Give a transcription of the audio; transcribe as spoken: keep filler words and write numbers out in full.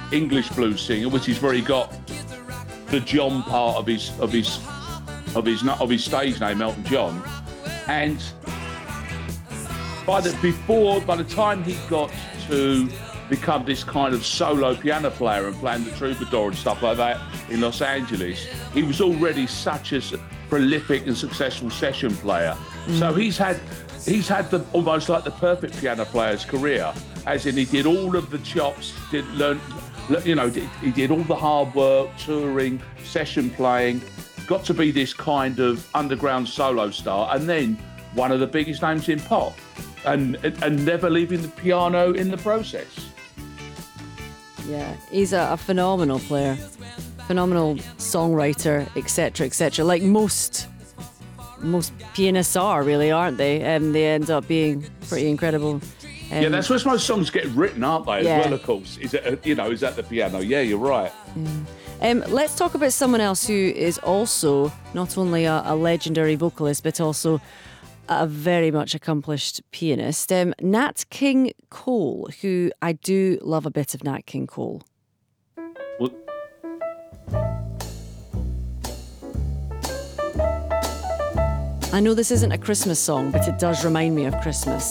English blues singer, which is where he got the John part of his of his of his of his stage name, Elton John. And by the before by the time he got to become this kind of solo piano player and playing the Troubadour and stuff like that in Los Angeles, he was already such a prolific and successful session player. Mm. So he's had he's had the almost like the perfect piano player's career, as in he did all of the chops, did learn, you know, he did all the hard work, touring, session playing, got to be this kind of underground solo star, and then one of the biggest names in pop, and and never leaving the piano in the process. Yeah, he's a, a phenomenal player, phenomenal songwriter, et cetera, et cetera. Like most most pianists are, really, aren't they? Um, they end up being pretty incredible. Um, yeah, that's where most songs get written, aren't they? Yeah. As well, of course. Is it, you know, is that the piano? Yeah, you're right. Mm. Um, let's talk about someone else who is also not only a, a legendary vocalist, but also a very much accomplished pianist, um, Nat King Cole, who I do love a bit of Nat King Cole. Well, I know this isn't a Christmas song, but it does remind me of Christmas.